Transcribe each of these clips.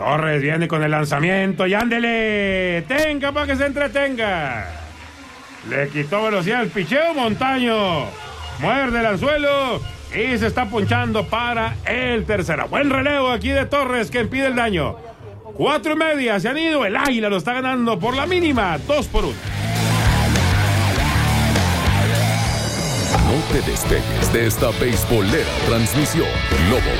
Torres viene con el lanzamiento y ándele. Tenga para que se entretenga. Le quitó velocidad al picheo. Montaño muerde el anzuelo y se está ponchando para el tercero. Buen relevo aquí de Torres que impide el daño. 4:30 se han ido. El Águila lo está ganando por la mínima. 2-1. No te despegues de esta beisbolera transmisión. Globo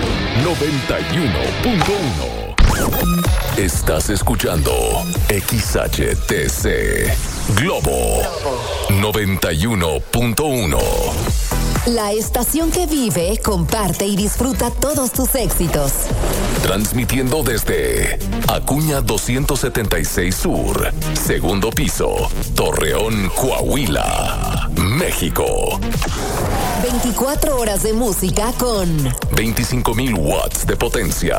91.1. Estás escuchando XHTC Globo 91.1. La estación que vive, comparte y disfruta todos tus éxitos. Transmitiendo desde Acuña 276 Sur, segundo piso, Torreón, Coahuila, México. 24 horas de música con 25,000 watts de potencia.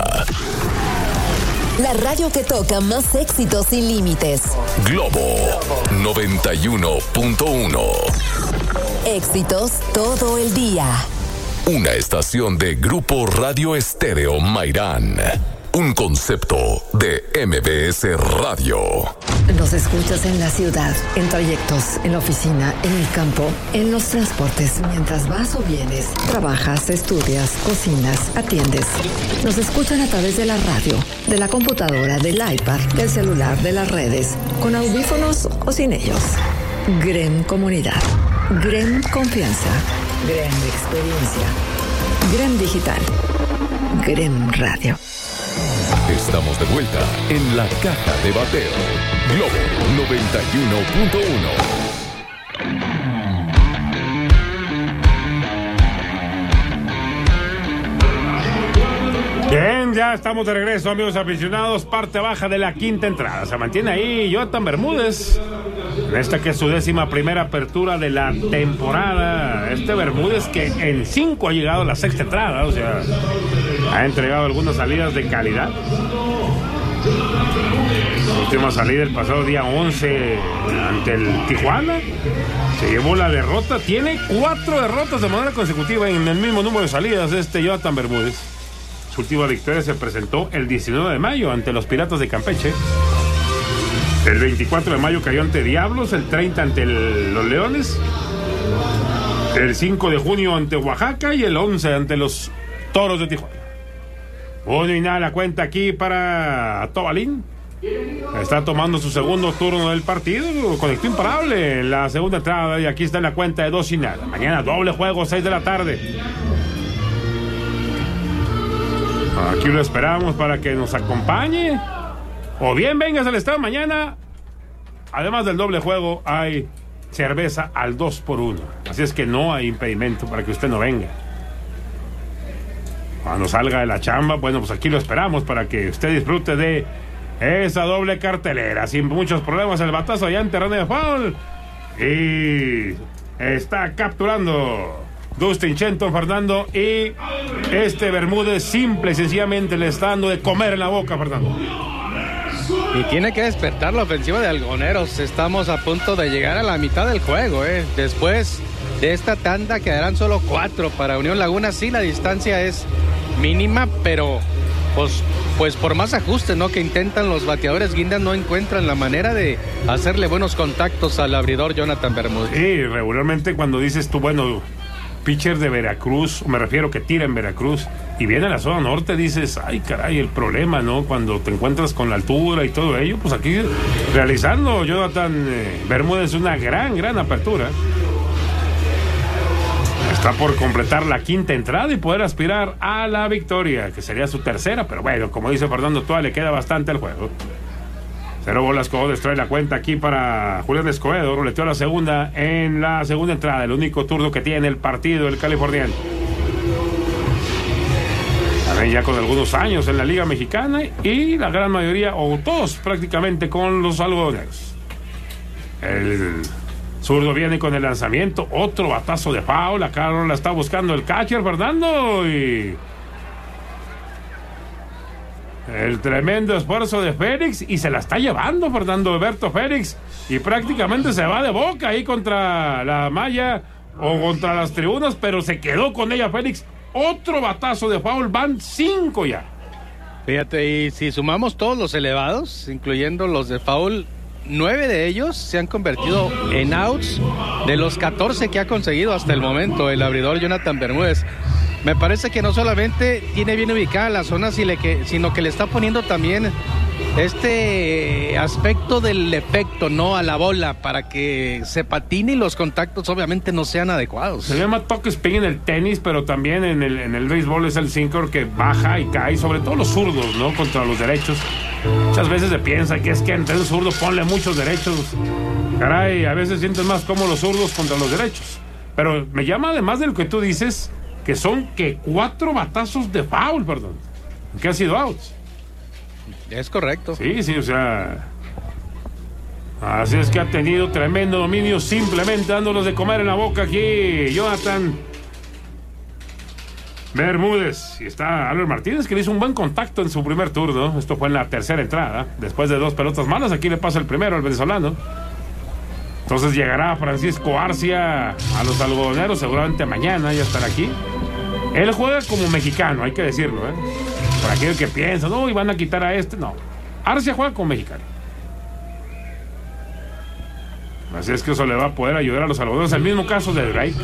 La radio que toca más éxitos sin límites. Globo 91.1. Éxitos todo el día. Una estación de Grupo Radio Estéreo Mairán. Un concepto de MBS Radio. Nos escuchas en la ciudad, en trayectos, en la oficina, en el campo, en los transportes, mientras vas o vienes, trabajas, estudias, cocinas, atiendes. Nos escuchan a través de la radio, de la computadora, del iPad, del celular, de las redes, con audífonos o sin ellos. GREM Comunidad, GREM Confianza, GREM Experiencia, GREM Digital, GREM Radio. Estamos de vuelta en la caja de bateo. Globo 91.1. Bien, ya estamos de regreso, amigos aficionados. Parte baja de la quinta entrada. Se mantiene ahí Jonathan Bermúdez. En esta que es su 11ª apertura de la temporada. Bermúdez que en 5 ha llegado a la sexta entrada. O sea, ha entregado algunas salidas de calidad. Última salida el pasado día 11 ante el Tijuana. Se llevó la derrota. Tiene 4 derrotas de manera consecutiva en el mismo número de salidas Jonathan Bermúdez. Su última victoria se presentó el 19 de mayo ante los Piratas de Campeche. El 24 de mayo cayó ante Diablos, el 30 ante los Leones, el 5 de junio ante Oaxaca y el 11 ante los Toros de Tijuana. 1-0 la cuenta aquí para Tobalín. Está tomando su segundo turno del partido, conectó imparable en la segunda entrada y aquí está en la cuenta de 2-0. Mañana doble juego, 6 de la tarde. Aquí lo esperamos para que nos acompañe. O bien vengas al estadio mañana. Además del doble juego, hay cerveza al 2x1. Así es que no hay impedimento para que usted no venga. Cuando salga de la chamba, bueno, pues aquí lo esperamos para que usted disfrute de esa doble cartelera. Sin muchos problemas, el batazo allá en terreno de foul. Y está capturando Dustin Shenton, Fernando. Y Bermúdez simple y sencillamente le está dando de comer en la boca, Fernando. Y tiene que despertar la ofensiva de Algoneros. Estamos a punto de llegar a la mitad del juego, Después de esta tanda quedarán solo 4 para Unión Laguna. Sí, la distancia es mínima, pero pues por más ajustes, ¿no?, que intentan los bateadores, Guindas no encuentran la manera de hacerle buenos contactos al abridor Jonathan Bermúdez. Sí, regularmente cuando dices tú, bueno, pitcher de Veracruz, me refiero que tira en Veracruz y viene a la zona norte, dices, ay caray, el problema, ¿no? Cuando te encuentras con la altura y todo ello, pues aquí realizando Jonathan Bermúdez una gran apertura. Está por completar la quinta entrada y poder aspirar a la victoria, que sería su tercera, pero bueno, como dice Fernando, todavía le queda bastante al juego. 0 bolas, Cohodes trae la cuenta aquí para Julián Escobedo. Roleteó la segunda en la segunda entrada, el único turno que tiene el partido, el californiano. También ya con algunos años en la Liga Mexicana y la gran mayoría, o todos prácticamente, con los algodoneros. El zurdo viene con el lanzamiento, otro batazo de foul. Acá la está buscando el catcher, Fernando, y el tremendo esfuerzo de Félix y se la está llevando Fernando Alberto Félix y prácticamente se va de boca ahí contra la malla o contra las tribunas, pero se quedó con ella Félix. Otro batazo de foul, van 5 ya. Fíjate, y si sumamos todos los elevados, incluyendo los de foul, 9 de ellos se han convertido en outs de los 14 que ha conseguido hasta el momento el abridor Jonathan Bermúdez. Me parece que no solamente tiene bien ubicada la zona, sino que le está poniendo también este aspecto del efecto, ¿no? A la bola, para que se patine y los contactos obviamente no sean adecuados. Se llama toque spin en el tenis, pero también en el béisbol es el sinker que baja y cae, sobre todo los zurdos, ¿no? Contra los derechos. Muchas veces se piensa que es que entre un zurdo ponle muchos derechos. Caray, a veces sientes más como los zurdos contra los derechos. Pero me llama, además de lo que tú dices, que son 4 batazos de foul, perdón, que han sido outs. Es correcto. Sí, o sea, así es que ha tenido tremendo dominio, simplemente dándolos de comer en la boca aquí Jonathan Bermúdez. Y está Albert Martínez, que le hizo un buen contacto en su primer turno. Esto fue en la tercera entrada, después de 2 pelotas malas. Aquí le pasa el primero al venezolano. Entonces llegará Francisco Arcia a los algodoneros seguramente mañana, ya estará aquí. Él juega como mexicano, hay que decirlo, ¿eh? Por aquello que piensa, no, y van a quitar a este, no. Arcia juega como mexicano. Así es que eso le va a poder ayudar a los algodoneros. El mismo caso de Drake.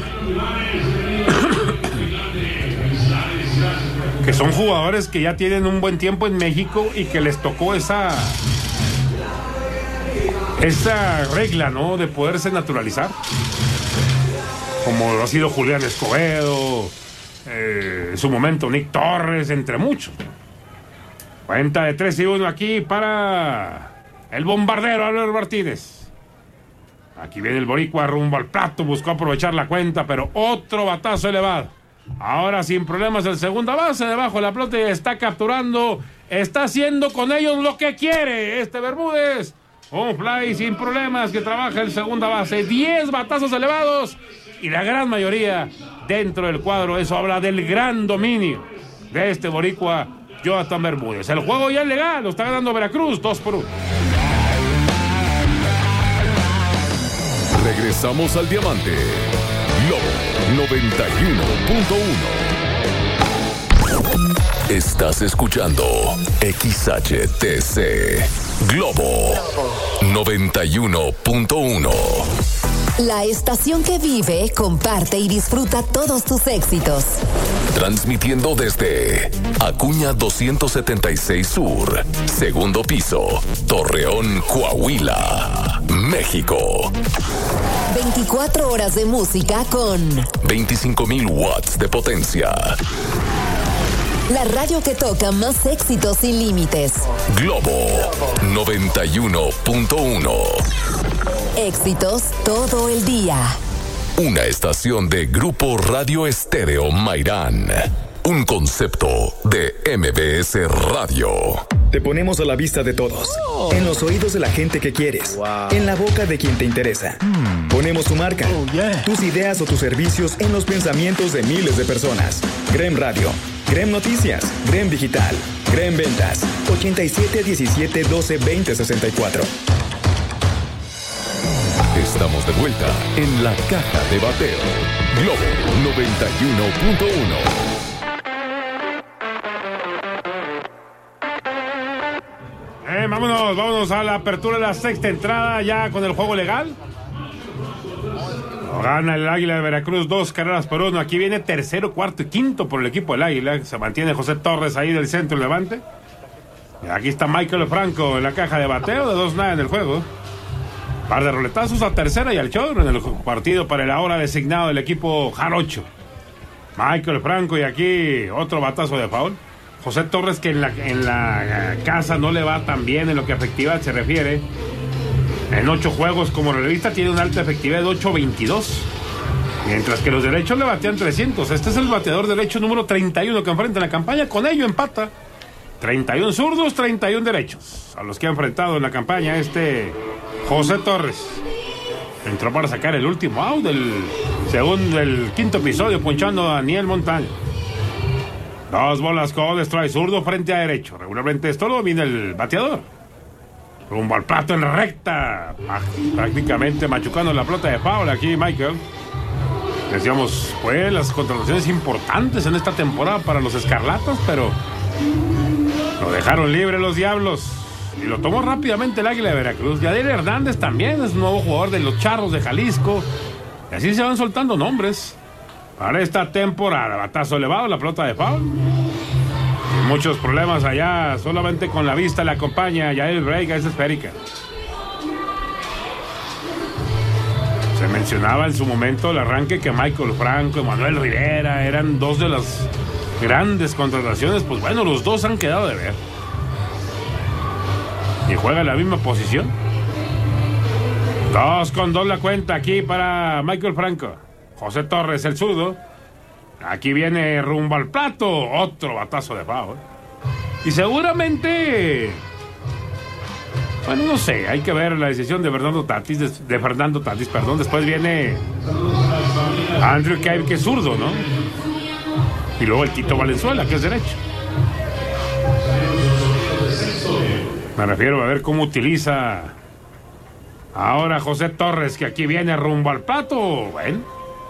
Que son jugadores que ya tienen un buen tiempo en México y que les tocó esa regla, ¿no? De poderse naturalizar. Como lo ha sido Julián Escobedo, en su momento Nick Torres, entre muchos. Cuenta de 3-1 aquí para el bombardero Albert Martínez. Aquí viene el boricua rumbo al plato, buscó aprovechar la cuenta, pero otro batazo elevado. Ahora sin problemas el segunda base, debajo de la pelota, y está capturando, está haciendo con ellos lo que quiere Bermúdez. Un fly sin problemas que trabaja el segunda base. 10 batazos elevados y la gran mayoría dentro del cuadro. Eso habla del gran dominio de este boricua Jonathan Bermúdez. El juego ya es legal, lo está ganando Veracruz 2-1. Regresamos al diamante. Globo 91.1. Estás escuchando XHTC Globo 91.1. La estación que vive, comparte y disfruta todos tus éxitos. Transmitiendo desde Acuña 276 Sur, segundo piso, Torreón, Coahuila, México. 24 horas de música con 25,000 watts de potencia. La radio que toca más éxitos sin límites. Globo 91.1. Éxitos todo el día. Una estación de Grupo Radio Estéreo Mairán. Un concepto de MBS Radio. Te ponemos a la vista de todos. En los oídos de la gente que quieres. En la boca de quien te interesa. Ponemos tu marca, tus ideas o tus servicios en los pensamientos de miles de personas. Grem Radio, Grem Noticias, Grem Digital, Grem Ventas, 87 17 12 20 64. Estamos de vuelta en la caja de bateo. Globo 91.1. Vámonos a la apertura de la sexta entrada ya con el juego legal. Gana el Águila de Veracruz 2-1. Aquí viene tercero, cuarto y quinto por el equipo del Águila. Se mantiene José Torres ahí del centro Levante. Y aquí está Michael Franco en la caja de bateo de 2-0 en el juego. Par de roletazos a tercera y al chorro en el partido para el ahora designado del equipo jarocho. Michael Franco y aquí otro batazo de foul. José Torres, que en la casa no le va tan bien en lo que a efectividad se refiere. En 8 juegos como relevista tiene una alta efectividad de 8.22. Mientras que los derechos le batean 300. Este es el bateador derecho número 31 que enfrenta en la campaña. Con ello empata. 31 zurdos, 31 derechos. A los que ha enfrentado en la campaña José Torres. Entró para sacar el último out del quinto episodio, punchando a Daniel Montaño. 2 bolas con strike, zurdo frente a derecho. Regularmente esto lo domina el bateador. Rumbo al plato en recta. Prácticamente machucando la pelota de foul aquí Michael. Decíamos, pues las contrataciones importantes en esta temporada para los Escarlatas, pero Lo dejaron libre los Diablos. Y lo tomó rápidamente el Águila de Veracruz. Yadier Hernández también es un nuevo jugador de los Charros de Jalisco. Y así se van soltando nombres para esta temporada. Batazo elevado, la pelota de foul. Y muchos problemas allá. Solamente con la vista le acompaña Yael Veiga, es esférica. Se mencionaba en su momento el arranque que Michael Franco y Manuel Rivera eran dos de las grandes contrataciones. Pues bueno, los dos han quedado de ver. Y juega en la misma posición. 2-2 la cuenta aquí para Michael Franco. José Torres, el zurdo. Aquí viene rumbo al plato. Otro batazo de foul. Y seguramente... Bueno, no sé, hay que ver la decisión de Fernando Tatis, perdón. Después viene Andrew Cave, que es zurdo, ¿no? Y luego el Tito Valenzuela, que es derecho. Me refiero a ver cómo utiliza ahora José Torres, que aquí viene rumbo al plato. Bueno.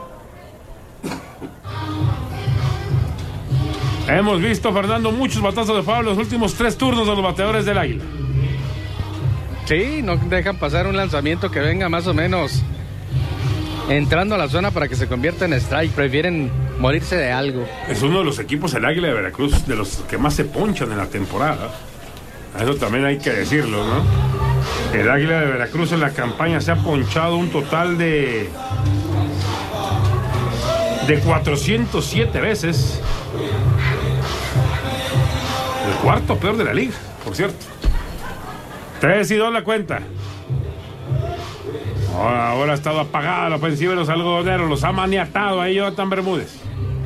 Hemos visto, Fernando, muchos batazos de foul en los últimos 3 turnos de los bateadores del Águila. Sí, no dejan pasar un lanzamiento que venga más o menos entrando a la zona para que se convierta en strike. Prefieren morirse de algo. Es uno de los equipos, el Águila de Veracruz, de los que más se ponchan en la temporada. Eso también hay que decirlo, ¿no? El Águila de Veracruz en la campaña se ha ponchado un total de 407 veces. El cuarto peor de la liga, por cierto. 3-2 la cuenta. Ahora ha estado apagada la ofensiva de los algodoneros. Los ha maniatado ahí Jonathan Bermúdez.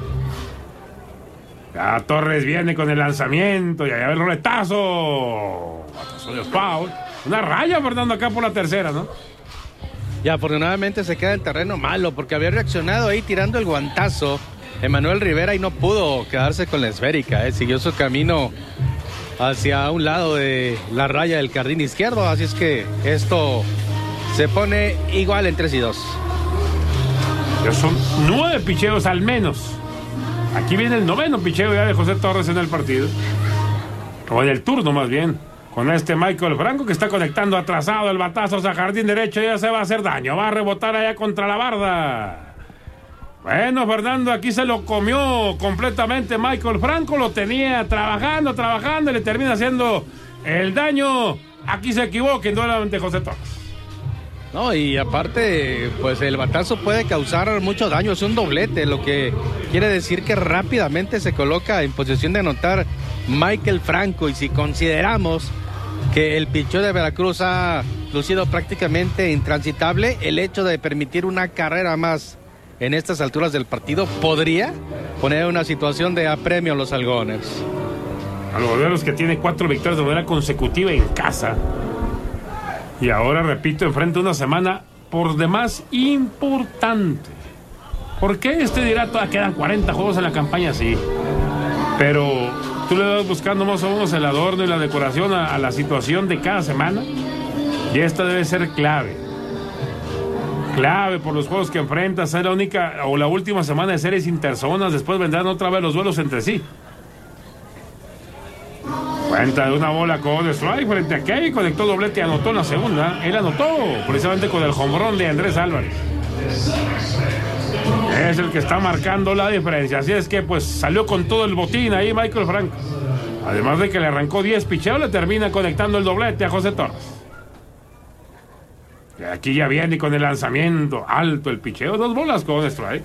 Ya Torres viene con el lanzamiento. Y allá el roletazo. Batazo de foul. Una raya, Fernando, acá por la tercera, ¿no? Y afortunadamente se queda en terreno malo, porque había reaccionado ahí tirando el guantazo Emanuel Rivera y no pudo quedarse con la esférica. Siguió su camino hacia un lado de la raya del jardín izquierdo. Así es que esto se pone igual en 3-2. Ya son 9 picheos al menos. Aquí viene el 9º picheo ya de José Torres en el partido. O en el turno más bien. Con este Michael Franco que está conectando atrasado el batazo hacia jardín derecho. Ya se va a hacer daño. Va a rebotar allá contra la barda. Bueno, Fernando, aquí se lo comió completamente Michael Franco. Lo tenía trabajando. Y le termina haciendo el daño. Aquí se equivoca indudablemente José Torres. No, y aparte, pues el batazo puede causar mucho daño. Es un doblete, lo que quiere decir que rápidamente se coloca en posición de anotar Michael Franco. Y si consideramos que el picheo de Veracruz ha lucido prácticamente intransitable, el hecho de permitir una carrera más en estas alturas del partido podría poner una situación de apremio a los algodoneros. Algodoneros que tiene 4 victorias de manera consecutiva en casa. Y ahora, repito, enfrenta una semana por demás importante. ¿Por qué? Dirá, todavía quedan 40 juegos en la campaña, sí. Pero tú le vas buscando más o menos el adorno y la decoración a la situación de cada semana. Y esta debe ser clave. Clave por los juegos que enfrentas. Es la única o la última semana de series interzonas. Después vendrán otra vez los duelos entre sí. Cuenta de una bola con strike frente a Kevin. Conectó doblete y anotó en la segunda. Él anotó precisamente con el jonrón de Andrés Álvarez. Es el que está marcando la diferencia. Así es que pues salió con todo el botín ahí Michael Franco. Además de que le arrancó 10 picheos, le termina conectando el doblete a José Torres. Y aquí ya viene con el lanzamiento alto el picheo. 2 bolas con strike.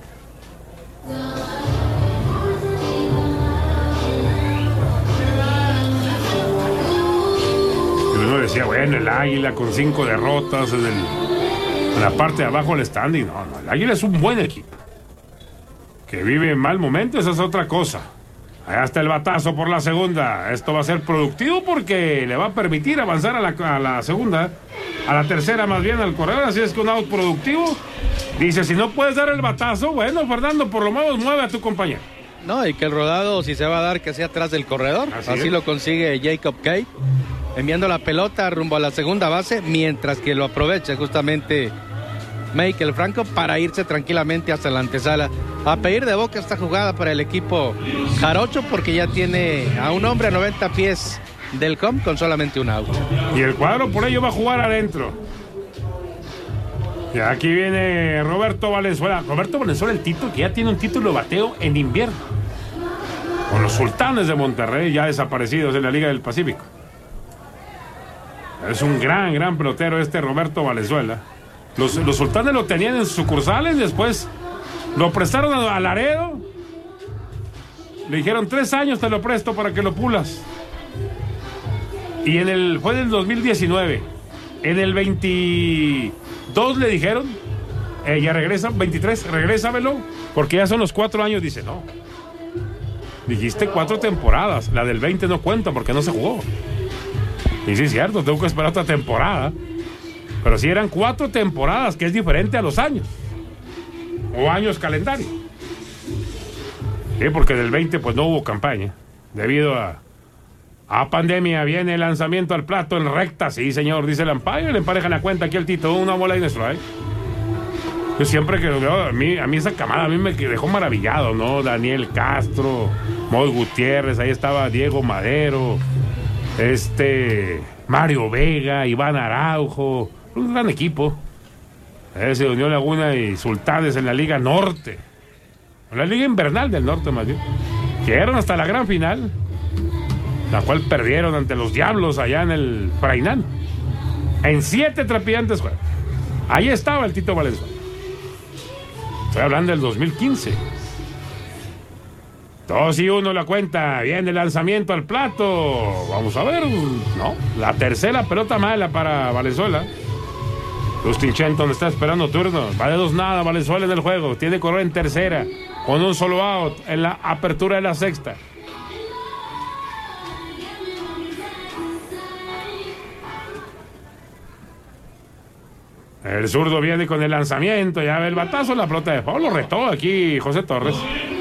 Uno decía, bueno, el Águila con 5 derrotas en la parte de abajo del standing. No, el Águila es un buen equipo. Que vive en mal momento, esa es otra cosa. Allá está el batazo por la segunda. Esto va a ser productivo porque le va a permitir avanzar a la segunda, a la tercera más bien al corredor. Así es que un out productivo. Dice, si no puedes dar el batazo, bueno, Fernando, por lo menos mueve a tu compañero. No, y que el rodado, si se va a dar, que sea atrás del corredor. Así lo consigue Jacob Kay, enviando la pelota rumbo a la segunda base, mientras que lo aprovecha justamente Michael Franco para irse tranquilamente hasta la antesala. A pedir de boca esta jugada para el equipo jarocho, porque ya tiene a un hombre a 90 pies del home con solamente un out. Y el Cuadro por ello va a jugar adentro. Y aquí viene Roberto Valenzuela. Roberto Valenzuela, el Tito, que ya tiene un título de bateo en invierno. Con los Sultanes de Monterrey, ya desaparecidos en la Liga del Pacífico. Es un gran pelotero este Roberto Valenzuela. Los Sultanes lo tenían en sus sucursales, después lo prestaron a Laredo. Le dijeron 3 años te lo presto para que lo pulas. Y fue en el 2019. En el 22 le dijeron, ya regresa, 23, regrésamelo, porque ya son los 4 años. Dice, no. Dijiste 4 temporadas, la del 20 no cuenta porque no se jugó. Y sí, es cierto, tengo que esperar otra temporada. Pero sí eran 4 temporadas, que es diferente a los años. O años calendario. Sí, porque del 20 pues no hubo campaña. Debido a pandemia. Viene el lanzamiento al plato en recta. Sí, señor, dice el umpire. Le emparejan la cuenta aquí al Tito. Una bola y strike. Yo siempre que lo veo, a mí esa camada a mí me dejó maravillado, ¿no? Daniel Castro, Moy Gutiérrez, ahí estaba Diego Madero, Mario Vega, Iván Araujo, un gran equipo. Ese de Unión Laguna y Sultanes en la Liga Norte, la Liga Invernal del Norte más bien. Llegaron hasta la gran final, la cual perdieron ante los Diablos allá en el Frainán, en 7 trepidantes juegos. Ahí estaba el Tito Valenzuela. Estoy hablando del 2015. 2-1 la cuenta. Viene el lanzamiento al plato. Vamos a ver. No, la tercera pelota mala para Valenzuela. Justin Shenton está esperando turno. Va de 2-0 Valenzuela en el juego. Tiene que correr en tercera con un solo out en la apertura de la sexta. El zurdo viene con el lanzamiento, ya ve el batazo, la pelota de foul, lo retó aquí José Torres.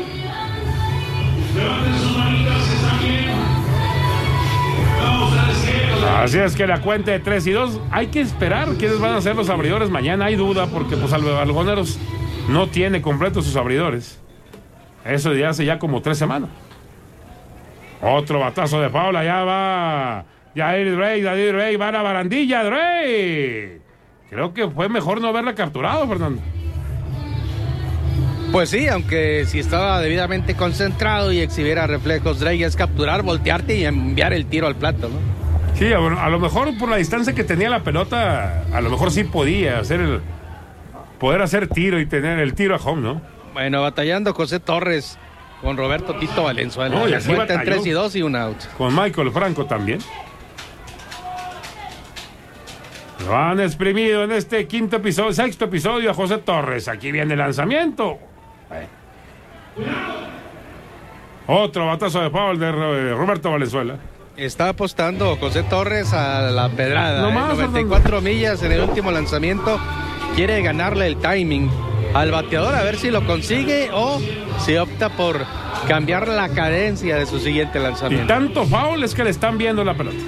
Así es que la cuenta de 3-2, hay que esperar quiénes van a ser los abridores mañana, hay duda porque pues Algoneros no tiene completos sus abridores. Eso ya hace ya como 3 semanas. Otro batazo de foul, allá va David Rey, va a la barandilla, Rey. Creo que fue mejor no haberla capturado, Fernando. Pues sí, aunque si estaba debidamente concentrado y exhibiera reflejos, Drey, es capturar, voltearte y enviar el tiro al plato, ¿no? Sí, a lo mejor por la distancia que tenía la pelota, a lo mejor sí podía poder hacer tiro y tener el tiro a home, ¿no? Bueno, batallando José Torres con Roberto Tito Valenzuela. No, la cuenta en 3-2 y un out. Con Michael Franco también. Lo han exprimido en este sexto episodio a José Torres. Aquí viene el lanzamiento. Otro batazo de foul de Roberto Valenzuela. Está apostando José Torres a la pedrada. No más, 94 millas en el último lanzamiento. Quiere ganarle el timing al bateador, a ver si lo consigue o si opta por cambiar la cadencia de su siguiente lanzamiento. Y tanto foul es que le están viendo la pelota.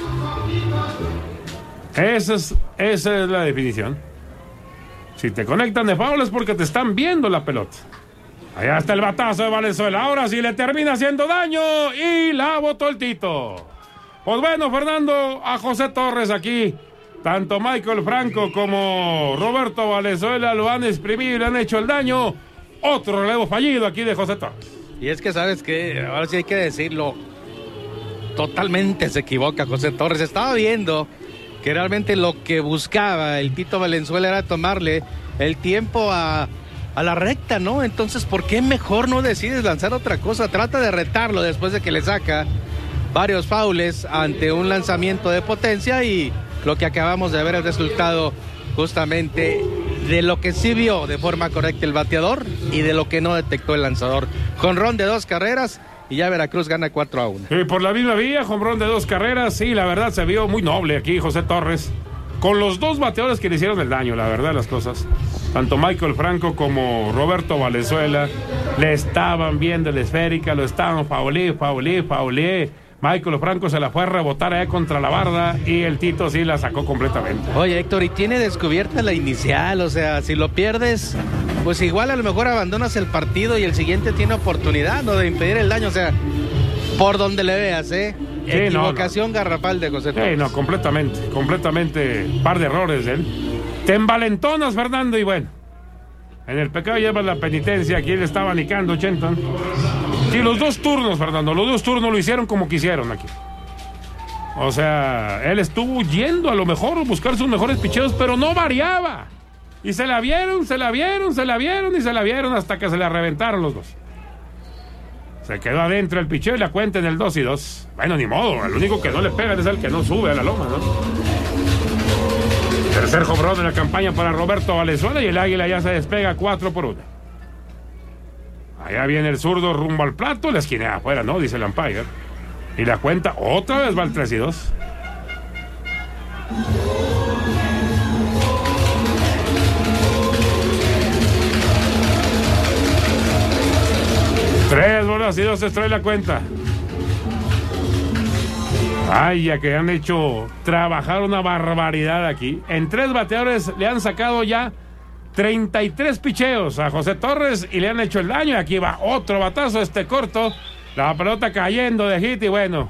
Esa es la definición. Si te conectan de foul es porque te están viendo la pelota. Allá está el batazo de Valenzuela. Ahora sí le termina haciendo daño y la botó el Tito. Pues bueno, Fernando, a José Torres aquí, tanto Michael Franco como Roberto Valenzuela lo han exprimido y le han hecho el daño. Otro relevo fallido aquí de José Torres. Y es que sabes que ahora sí hay que decirlo, totalmente se equivoca José Torres. Estaba viendo que realmente lo que buscaba el Tito Valenzuela era tomarle el tiempo a la recta, ¿no? Entonces, ¿por qué mejor no decides lanzar otra cosa? Trata de retarlo después de que le saca varios faules ante un lanzamiento de potencia y lo que acabamos de ver el resultado justamente de lo que sí vio de forma correcta el bateador y de lo que no detectó el lanzador. Jonrón de 2 carreras y ya Veracruz gana 4-1. Y por la misma vía, jonrón de 2 carreras, sí, la verdad se vio muy noble aquí José Torres, con los 2 bateadores que le hicieron el daño, la verdad las cosas. Tanto Michael Franco como Roberto Valenzuela le estaban viendo la esférica, lo estaban faulé. Michael Franco se la fue a rebotar allá contra la barda y el Tito sí la sacó completamente. Oye, Héctor, y tiene descubierta la inicial, o sea, si lo pierdes, pues igual a lo mejor abandonas el partido y el siguiente tiene oportunidad, ¿no?, de impedir el daño, o sea, por donde le veas, equivocación garrafal de José Torres. No, completamente, par de errores de él. Te envalentonas, Fernando, y bueno, en el pecado llevas la penitencia. Aquí le estaba abanicando Chenton. Y los dos turnos, Fernando, los dos turnos lo hicieron como quisieron aquí. O sea, él estuvo yendo a lo mejor a buscar sus mejores picheos, pero no variaba. Y se la vieron hasta que se la reventaron los dos. Se quedó adentro el picheo y la cuenta en el 2-2. Bueno, ni modo, el único que no le pega es el que no sube a la loma, ¿no? Tercer home run de la campaña para Roberto Valenzuela y el Águila ya se despega 4-1. Allá viene el zurdo rumbo al plato, la esquina afuera, ¿no? Dice el umpire. Y la cuenta otra vez va al 3-2. Tres bolas y 2 trae la cuenta. Ay, ya que han hecho trabajar una barbaridad aquí. En 3 bateadores le han sacado ya 33 picheos a José Torres y le han hecho el daño. Y aquí va otro batazo corto. La pelota cayendo de hit y bueno.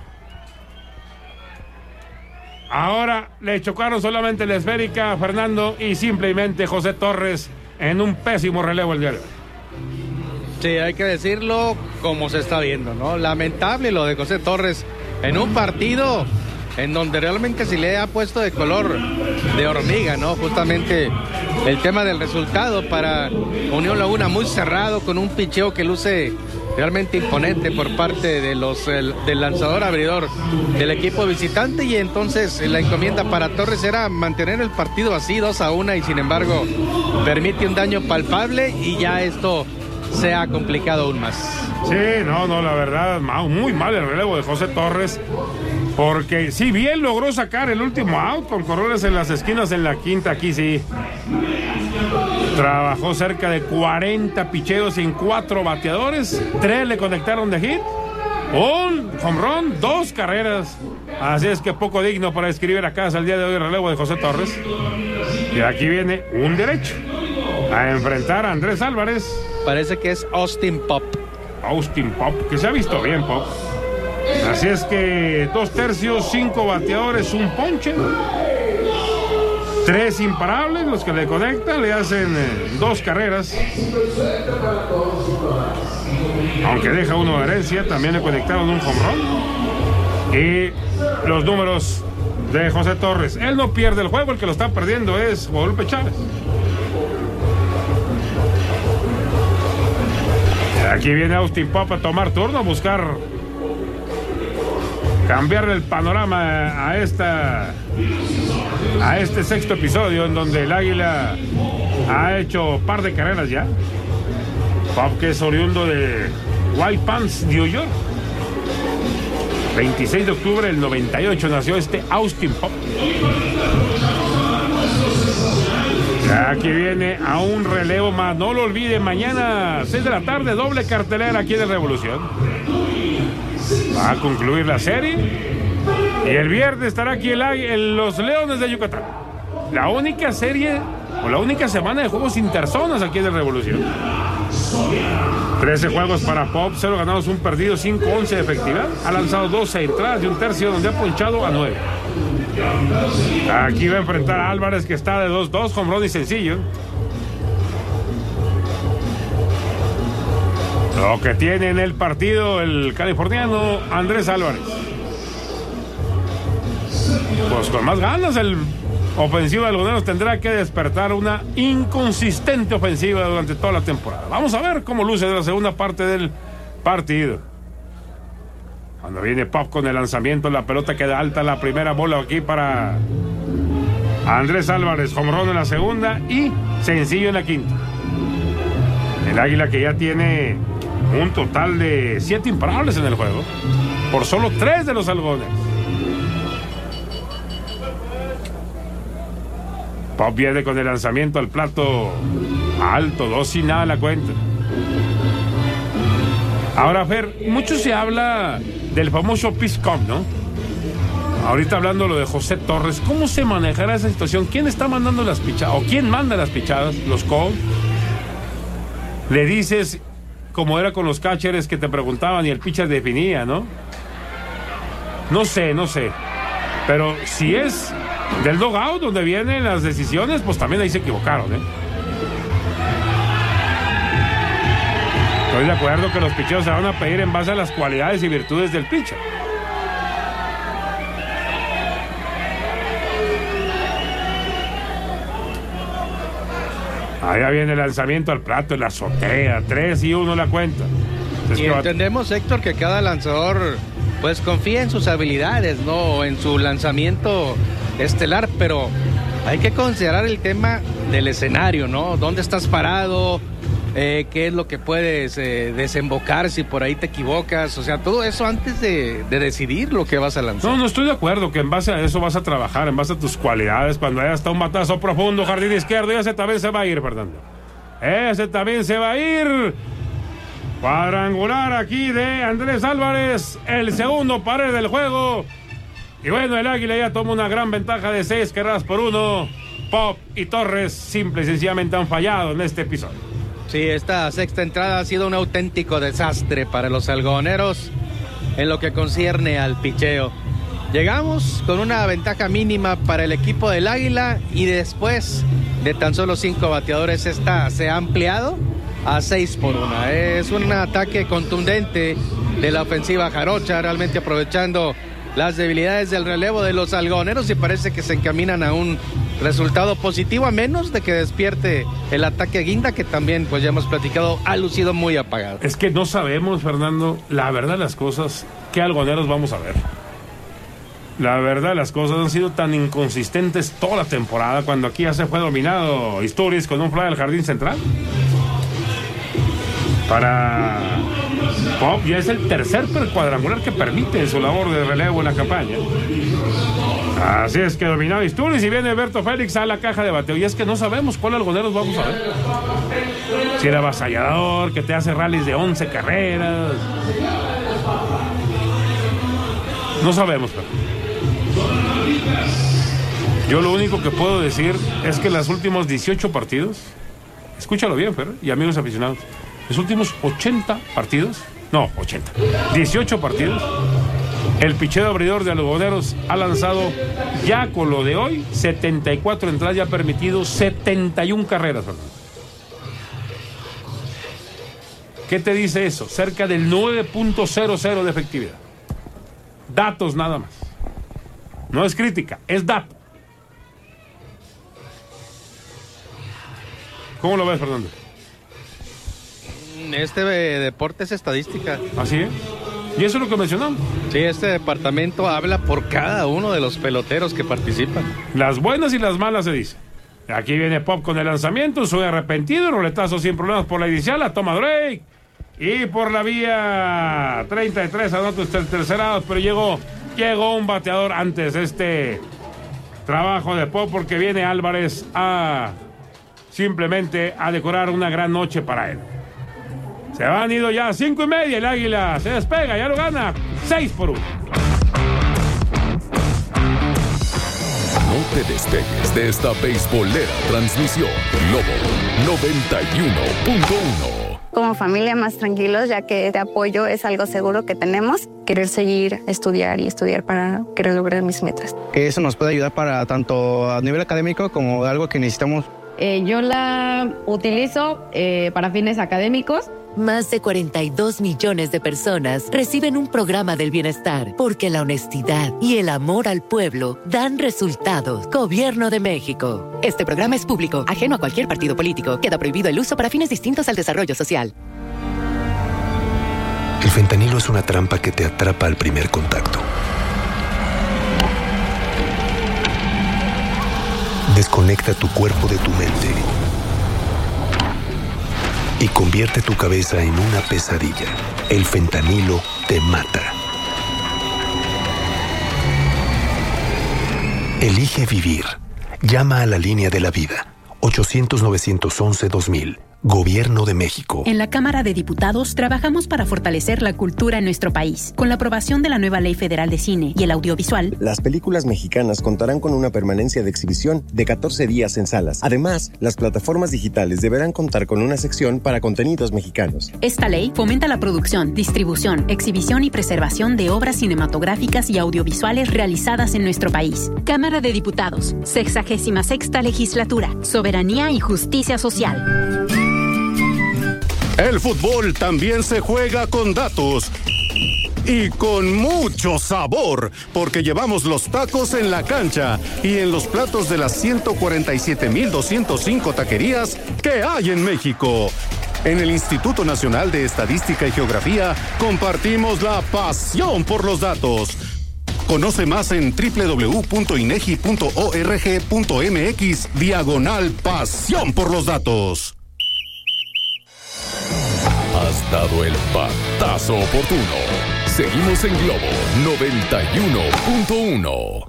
Ahora le chocaron solamente la esférica a Fernando y simplemente José Torres en un pésimo relevo el día de hoy. Sí, hay que decirlo como se está viendo, ¿no? Lamentable lo de José Torres en un partido en donde realmente se le ha puesto de color de hormiga, ¿no? Justamente el tema del resultado para Unión Laguna, muy cerrado, con un picheo que luce realmente imponente por parte de del lanzador abridor del equipo visitante, y entonces la encomienda para Torres era mantener el partido así, 2-1, y sin embargo permite un daño palpable y ya esto se ha complicado aún más. Sí, no, la verdad, muy mal el relevo de José Torres, porque si bien logró sacar el último out con corredores en las esquinas en la quinta, aquí sí trabajó cerca de 40 picheos en 4 bateadores, 3 le conectaron de hit, un home run, 2 carreras, así es que poco digno para escribir acá el día de hoy el relevo de José Torres. Y aquí viene un derecho a enfrentar a Andrés Álvarez. Parece que es Austin Pop, que se ha visto bien, Pop. Así es que 2 tercios, 5 bateadores, un ponche, 3 imparables, los que le conectan, le hacen 2 carreras. Aunque deja uno de herencia, también le conectaron un home run. Y los números de José Torres. Él no pierde el juego, el que lo está perdiendo es Guadalupe Chávez. Aquí viene Austin Pop a tomar turno, a buscar cambiarle el panorama a este sexto episodio en donde el Águila ha hecho par de carreras ya. Pop, que es oriundo de White Pants, New York. 26 de octubre del 98 nació Austin Pop. Aquí viene a un relevo más. No lo olvide, mañana 6 de la tarde, doble cartelera aquí en Revolución. Va a concluir la serie. Y el viernes estará aquí los Leones de Yucatán. La única serie o la única semana de juegos interzonas aquí en Revolución. 13 juegos para Pop, 0 ganados, 1 perdido, 5-11 de efectividad. Ha lanzado 12 entradas y un tercio donde ha ponchado a 9. Aquí va a enfrentar a Álvarez, que está de 2-2, home run y sencillo. Lo que tiene en el partido el californiano Andrés Álvarez. Pues con más ganas el ofensiva de Algodoneros tendrá que despertar una inconsistente ofensiva durante toda la temporada. Vamos a ver cómo luce de la segunda parte del partido. Cuando viene Pop con el lanzamiento, la pelota queda alta, la primera bola aquí para Andrés Álvarez, home run en la segunda y sencillo en la quinta. El Águila, que ya tiene un total de 7 imparables en el juego, por solo 3 de los algodoneros. Pop viene con el lanzamiento al plato alto, 2 y nada la cuenta. Ahora, Fer, mucho se habla del famoso Piscom, ¿no? Ahorita hablando lo de José Torres, ¿cómo se manejará esa situación? ¿Quién está mandando las pichadas? ¿O quién manda las pichadas? ¿Los calls? Le dices, como era con los catchers que te preguntaban y el pitcher definía, ¿no? No sé. Pero si es del dugout donde vienen las decisiones, pues también ahí se equivocaron, ¿eh? Estoy de acuerdo que los picheos se van a pedir en base a las cualidades y virtudes del pitcher. Allá viene el lanzamiento al plato, en la azotea, 3-1 la cuenta. Y entendemos, Héctor, que cada lanzador pues confía en sus habilidades, ¿no? En su lanzamiento estelar, pero hay que considerar el tema del escenario, ¿no? ¿Dónde estás parado? ¿Qué es lo que puedes desembocar si por ahí te equivocas? O sea, todo eso antes de decidir lo que vas a lanzar. No estoy de acuerdo que en base a eso vas a trabajar, en base a tus cualidades. Cuando haya hasta un batazo profundo, jardín izquierdo, y ese también se va a ir, Fernando. Ese también se va a ir. Cuadrangular aquí de Andrés Álvarez, el segundo pared del juego. Y bueno, el Águila ya toma una gran ventaja de 6-1. Pop y Torres simple y sencillamente han fallado en este episodio. Sí, esta sexta entrada ha sido un auténtico desastre para los algodoneros en lo que concierne al picheo. Llegamos con una ventaja mínima para el equipo del Águila y después de tan solo 5 bateadores, esta se ha ampliado a 6-1. Es un ataque contundente de la ofensiva jarocha, realmente aprovechando las debilidades del relevo de los algodoneros, y parece que se encaminan a un resultado positivo, a menos de que despierte el ataque Guinda, que también, pues ya hemos platicado, ha lucido muy apagado. Es que no sabemos, Fernando, la verdad de las cosas, qué algodoneros vamos a ver. La verdad, las cosas han sido tan inconsistentes toda la temporada, cuando aquí ya se fue dominado Isturiz con un fly al jardín central. Para Pop ya es el tercer cuadrangular que permite su labor de relevo en la campaña. Así es que dominado Isturiz y viene Berto Félix a la caja de bateo. Y es que no sabemos cuál algodoneros vamos a ver. Si era avasallador, que te hace rallies de 11 carreras. No sabemos, pero yo lo único que puedo decir es que en los últimos 18 partidos, escúchalo bien, Fer, y amigos aficionados, los últimos 18 partidos, el picheo abridor de algodoneros ha lanzado ya con lo de hoy 74 entradas y ha permitido 71 carreras, Fernando. ¿Qué te dice eso? Cerca del 9.00 de efectividad. Datos nada más. No es crítica, es dato. ¿Cómo lo ves, Fernando? Este deporte es estadística. Así es. Y eso es lo que mencionamos. Sí, este departamento habla por cada uno de los peloteros que participan. Las buenas y las malas se dice. Aquí viene Pop con el lanzamiento, sube arrepentido, roletazo sin problemas por la inicial, la toma Drake. Y por la vía 33 anota usted el tercer out, pero llegó un bateador antes de este trabajo de Pop, porque viene Álvarez simplemente a decorar una gran noche para él. Se han ido ya 5:30, el Águila se despega, ya lo gana 6-1. No te despegues de esta beisbolera transmisión. Lobo 91.1. Como familia más tranquilos, ya que este apoyo es algo seguro que tenemos. Querer seguir, estudiar para querer lograr mis metas. Eso nos puede ayudar para tanto a nivel académico como algo que necesitamos. Yo la utilizo para fines académicos. Más de 42 millones de personas reciben un programa del bienestar porque la honestidad y el amor al pueblo dan resultados. Gobierno de México. Este programa es público, ajeno a cualquier partido político. Queda prohibido el uso para fines distintos al desarrollo social. El fentanilo es una trampa que te atrapa al primer contacto. Desconecta tu cuerpo de tu mente y convierte tu cabeza en una pesadilla. El fentanilo te mata. Elige vivir. Llama a la línea de la vida. 800-911-2000. Gobierno de México. En la Cámara de Diputados trabajamos para fortalecer la cultura en nuestro país. Con la aprobación de la nueva Ley Federal de Cine y el Audiovisual, las películas mexicanas contarán con una permanencia de exhibición de 14 días en salas. Además, las plataformas digitales deberán contar con una sección para contenidos mexicanos. Esta ley fomenta la producción, distribución, exhibición y preservación de obras cinematográficas y audiovisuales realizadas en nuestro país. Cámara de Diputados, 66ª Legislatura, Soberanía y Justicia Social. El fútbol también se juega con datos y con mucho sabor, porque llevamos los tacos en la cancha y en los platos de las 147,205 taquerías que hay en México. En el Instituto Nacional de Estadística y Geografía compartimos la pasión por los datos. Conoce más en www.inegi.org.mx/pasión por los datos. Has dado el patazo oportuno. Seguimos en Globo 91.1.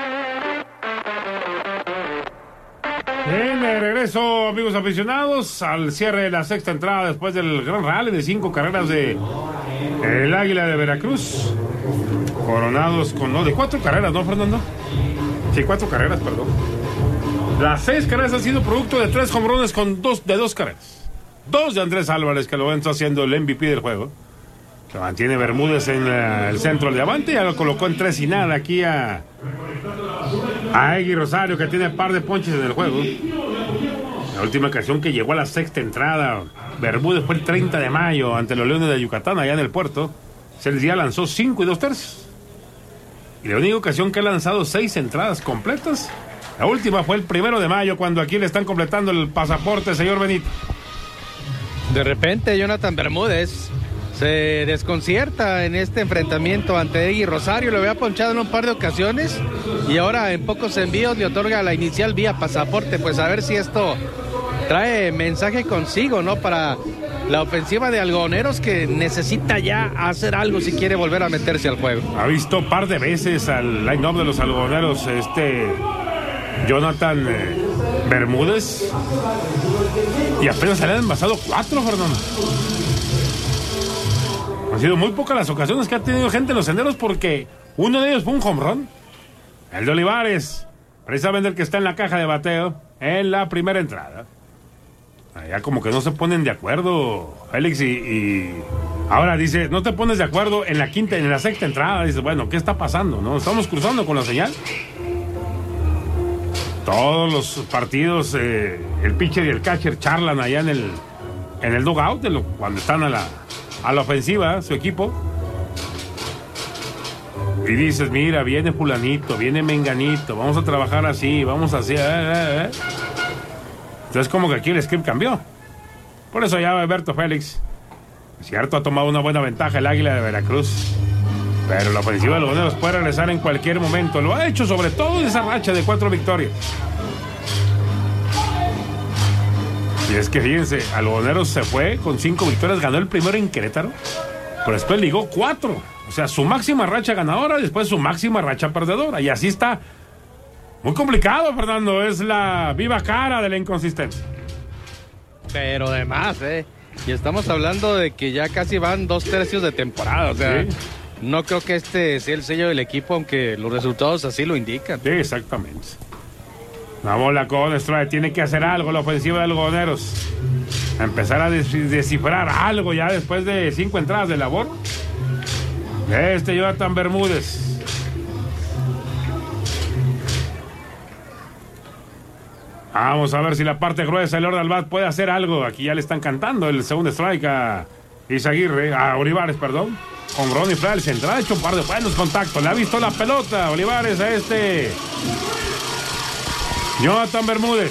Bien, de regreso, amigos aficionados, al cierre de la sexta entrada después del gran rally de 5 carreras de el Águila de Veracruz. Coronados con, de 4 carreras, ¿no, Fernando? Sí, 4 carreras, perdón. Las 6 carreras han sido producto de 3 jonrones con 2 carreras. 2 de Andrés Álvarez, que lo está haciendo el MVP del juego. Se mantiene Bermúdez en el centro del diamante. Ya lo colocó en 3 y nada aquí a Egui Rosario, que tiene par de ponches en el juego. La última ocasión que llegó a la sexta entrada, Bermúdez, fue el 30 de mayo ante los Leones de Yucatán, allá en el puerto. Ese día lanzó 5 2/3. Y la única ocasión que ha lanzado 6 entradas completas, la última fue el 1 de mayo, cuando aquí le están completando el pasaporte, señor Benito. De repente Jonathan Bermúdez se desconcierta en este enfrentamiento ante Egui Rosario. Lo había ponchado en un par de ocasiones y ahora en pocos envíos le otorga la inicial vía pasaporte. Pues a ver si esto trae mensaje consigo, ¿no? Para la ofensiva de Algodoneros, que necesita ya hacer algo si quiere volver a meterse al juego. Ha visto un par de veces al line-up de los Algodoneros Jonathan Bermúdez, y apenas se le han envasado 4, Fernando. Han sido muy pocas las ocasiones que ha tenido gente en los senderos, porque uno de ellos fue un home run, el de Olivares, precisamente el que está en la caja de bateo en la primera entrada. Allá como que no se ponen de acuerdo, Félix, y ahora dice, no te pones de acuerdo en la sexta entrada. Dice, bueno, ¿qué está pasando? ¿No? ¿Estamos cruzando con la señal? Todos los partidos, el pitcher y el catcher charlan allá en el dugout, cuando están a la ofensiva, su equipo. Y dices, mira, viene fulanito, viene menganito, vamos a trabajar así, vamos así. Entonces como que aquí el script cambió. Por eso ya Alberto Félix, es cierto, ha tomado una buena ventaja el Águila de Veracruz. Pero la ofensiva de los Algodoneros puede regresar en cualquier momento. Lo ha hecho sobre todo en esa racha de 4 victorias. Y es que fíjense, Algodoneros se fue con 5 victorias, ganó el primero en Querétaro, pero después ligó 4. O sea, su máxima racha ganadora, después su máxima racha perdedora. Y así está. Muy complicado, Fernando. Es la viva cara de la inconsistencia. Pero además, y estamos hablando de que ya casi van 2/3 de temporada. O sea, sí. No creo que este sea el sello del equipo, aunque los resultados así lo indican. Sí, exactamente. La bola con strike, tiene que hacer algo la ofensiva de Algodoneros. Empezar a descifrar algo ya después de 5 entradas de labor. Jonathan Bermúdez. Vamos a ver si la parte gruesa del Lord Bat puede hacer algo. Aquí ya le están cantando el segundo strike a Olivares, perdón. Con Ronnie Flores, entrada, ha hecho un par de buenos contactos. Le ha visto la pelota Olivares a Jonathan Bermúdez.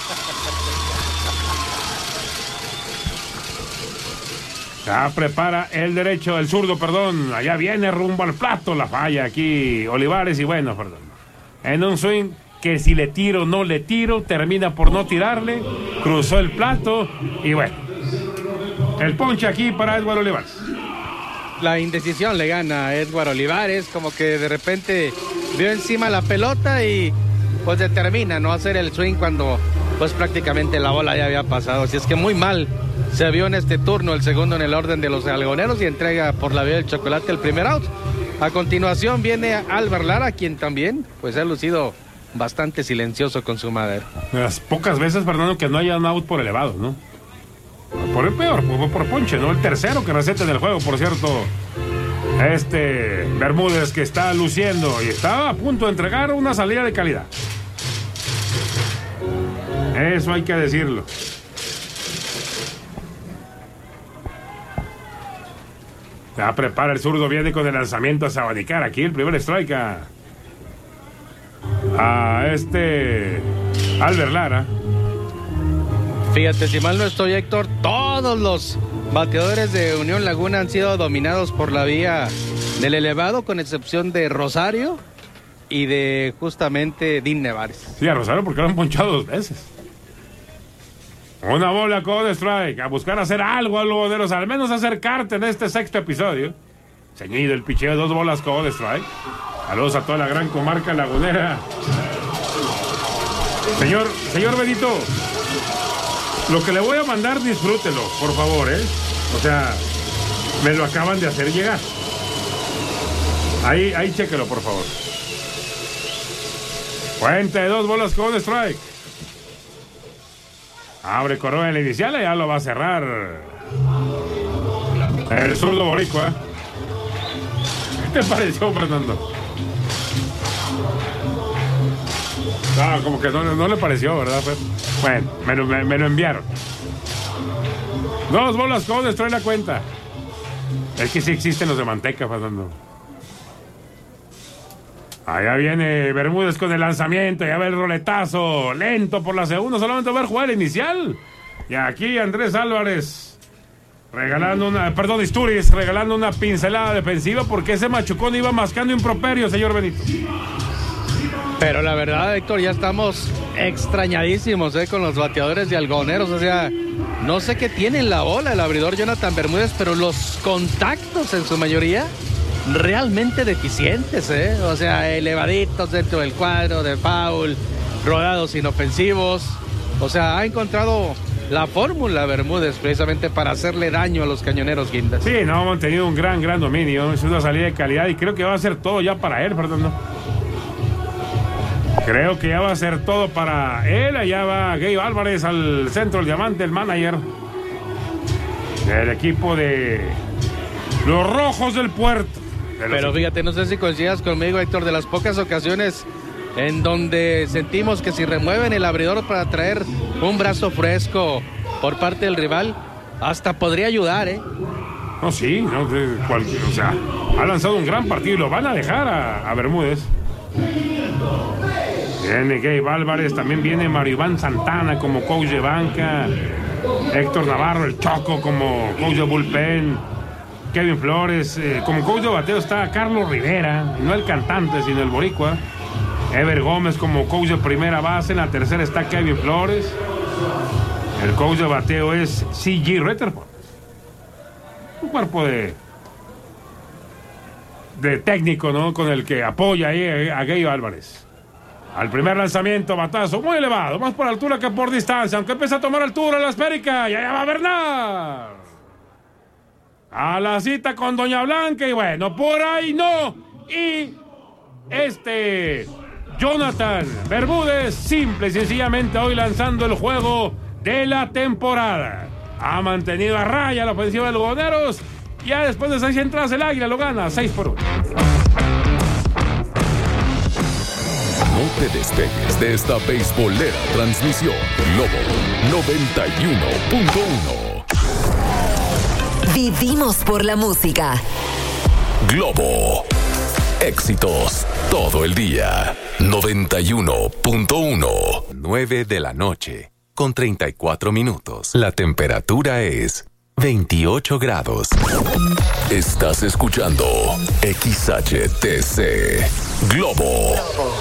Ya prepara el zurdo, perdón. Allá viene rumbo al plato. La falla aquí Olivares y bueno, perdón. En un swing que si le tiro, no le tiro, termina por no tirarle. Cruzó el plato y bueno. El ponche aquí para Edward Olivares. La indecisión le gana a Edward Olivares, como que de repente vio encima la pelota y pues determina no hacer el swing cuando pues prácticamente la bola ya había pasado. Así es que muy mal se vio en este turno, el segundo en el orden de los algoneros, y entrega por la vía del chocolate el primer out. A continuación viene Albert Lara, quien también pues ha lucido bastante silencioso con su madera. Las pocas veces, Fernando, que no haya un out por elevado, ¿no? Por el peor, por ponche, ¿no? El tercero que receta en el juego, por cierto. Bermúdez, que está luciendo y está a punto de entregar una salida de calidad. Eso hay que decirlo. Ya prepara el zurdo, viene con el lanzamiento a abanicar aquí el primer strike a Albert Lara. Fíjate, si mal no estoy, Héctor, todos los bateadores de Unión Laguna han sido dominados por la vía del elevado, con excepción de Rosario y de justamente Dean Nevares. Sí, a Rosario porque lo han ponchado 2 veces. Una bola con strike, a buscar hacer algo a los boderos, al menos acercarte en este sexto episodio. Ceñido el picheo, 2 bolas con strike. Saludos a toda la gran comarca lagunera. Señor Benito, lo que le voy a mandar, disfrútelo, por favor, ¿eh? O sea, me lo acaban de hacer llegar. Ahí chéquelo, por favor. Cuenta de 2 bolas con strike. Abre Corona en la inicial y ya lo va a cerrar el zurdo boricua. ¿Qué te pareció, Fernando? No, como que no le pareció, ¿verdad? Bueno, me lo enviaron. 2 bolas con strike la cuenta. Es que sí existen los de manteca, Fernando. Allá viene Bermúdez con el lanzamiento, ya ve el roletazo, lento por la segunda, solamente va a jugar el inicial. Y aquí Andrés Álvarez Isturiz regalando una pincelada defensiva, porque ese machucón iba mascando improperio, señor Benito. Pero la verdad, Héctor, ya estamos extrañadísimos con los bateadores de algoneros. O sea, no sé qué tiene en la bola el abridor Jonathan Bermúdez, pero los contactos en su mayoría realmente deficientes, o sea, elevaditos dentro del cuadro, de foul, rodados inofensivos. O sea, ha encontrado la fórmula Bermúdez precisamente para hacerle daño a los cañoneros guindas. Sí, no, han tenido un gran dominio, es una salida de calidad y creo que va a ser todo ya para él, Fernando. Creo que ya va a ser todo para él. Allá va Gabe Álvarez al centro, el diamante, el manager del equipo de los Rojos del Puerto. Pero fíjate, no sé si coincidas conmigo, Héctor, de las pocas ocasiones en donde sentimos que si remueven el abridor para traer un brazo fresco por parte del rival, hasta podría ayudar, No, sí, no, o sea, ha lanzado un gran partido y lo van a dejar a Bermúdez. Viene Gabe Álvarez, también viene Mario Iván Santana como coach de banca, Héctor Navarro, el Choco, como coach de bullpen, Kevin Flores, como coach de bateo está Carlos Rivera, no el cantante, sino el boricua. Ever Gómez como coach de primera base, en la tercera está Kevin Flores. El coach de bateo es C.G. Rutherford. Un cuerpo de técnico, ¿no? Con el que apoya ahí a Gabe Álvarez. Al primer lanzamiento, batazo muy elevado, más por altura que por distancia, aunque empieza a tomar altura la esférica, y allá va Bernal. A la cita con Doña Blanca, y bueno, por ahí no. Y Jonathan Bermúdez, simple y sencillamente hoy lanzando el juego de la temporada. Ha mantenido a raya la ofensiva de los Algoneros. Ya después de 6 entradas el Águila lo gana 6-1. No te despegues de esta beisbolera transmisión. Globo 91.1. Vivimos por la música. Globo. Éxitos todo el día. 91.1. 9 de la noche. Con 34 minutos. La temperatura es 28 grados. Estás escuchando XHTC Globo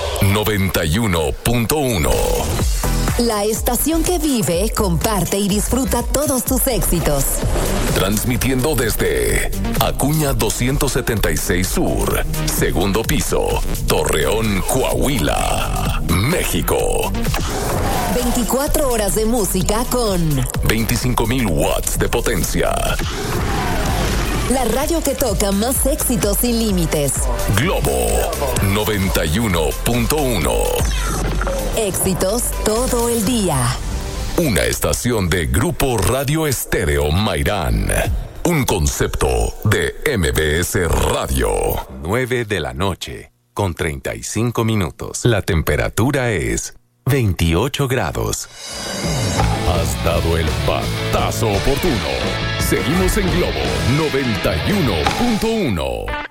91.1. La estación que vive, comparte y disfruta todos tus éxitos. Transmitiendo desde Acuña 276 Sur, segundo piso, Torreón, Coahuila, México. 24 horas de música con 25,000 watts de potencia. La radio que toca más éxitos sin límites. Globo 91.1. Éxitos todo el día. Una estación de Grupo Radio Estéreo Mairán. Un concepto de MBS Radio. 9 de la noche, con 35 minutos. La temperatura es 28 grados. Has dado el batazo oportuno. Seguimos en Globo 91.1.